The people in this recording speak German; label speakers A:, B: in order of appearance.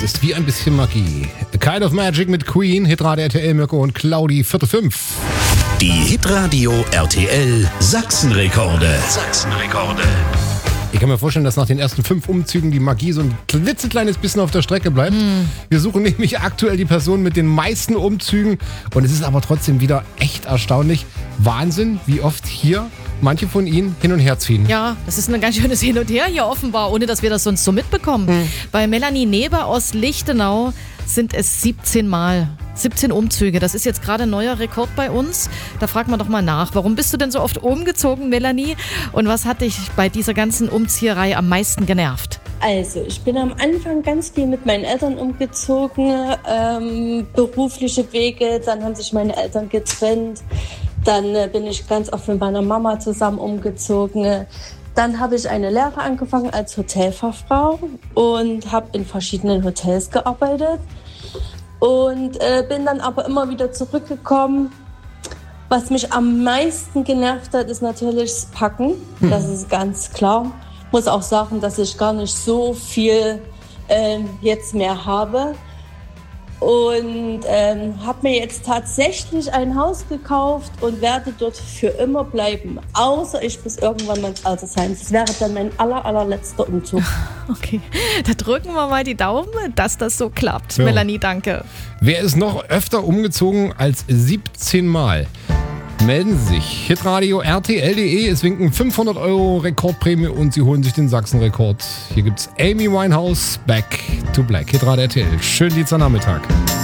A: ist wie ein bisschen Magie. A Kind of Magic mit Queen, Hitradio RTL, Mirko und Claudi, 4:05.
B: Die Hitradio RTL Sachsenrekorde.
A: Ich kann mir vorstellen, dass nach den ersten 5 Umzügen die Magie so ein klitzekleines bisschen auf der Strecke bleibt. Wir suchen nämlich aktuell die Person mit den meisten Umzügen. Und es ist aber trotzdem wieder echt erstaunlich. Wahnsinn, wie oft hier manche von Ihnen hin und her ziehen.
C: Ja, das ist ein ganz schönes Hin und Her hier offenbar, ohne dass wir das sonst so mitbekommen. Bei Melanie Neber aus Lichtenau sind es 17 Mal. 17 Umzüge. Das ist jetzt gerade ein neuer Rekord bei uns. Da fragt man doch mal nach. Warum bist du denn so oft umgezogen, Melanie? Und was hat dich bei dieser ganzen Umzieherei am meisten genervt?
D: Also, ich bin am Anfang ganz viel mit meinen Eltern umgezogen, berufliche Wege, dann haben sich meine Eltern getrennt, dann bin ich ganz oft mit meiner Mama zusammen umgezogen. Dann habe ich eine Lehre angefangen als Hotelfachfrau und habe in verschiedenen Hotels gearbeitet und bin dann aber immer wieder zurückgekommen. Was mich am meisten genervt hat, ist natürlich das Packen, das ist ganz klar. Ich muss auch sagen, dass ich gar nicht so viel jetzt mehr habe. Und habe mir jetzt tatsächlich ein Haus gekauft und werde dort für immer bleiben. Außer ich bis irgendwann mein Altersheim. Das wäre dann mein allerletzter Umzug.
C: Okay, da drücken wir mal die Daumen, dass das so klappt.
A: Ja.
C: Melanie, danke.
A: Wer ist noch öfter umgezogen als 17 Mal? Melden Sie sich. Hitradio RTL.de. Es winken 500 € Rekordprämie und Sie holen sich den Sachsenrekord. Hier gibt's Amy Winehouse, Back to Black. Hitradio RTL. Schönen Dienstagnachmittag.